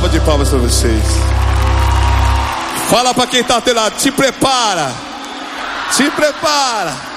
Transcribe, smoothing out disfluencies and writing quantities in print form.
salva de palmas para vocês. Fala para quem está ao teu lado, te prepara. Te prepara.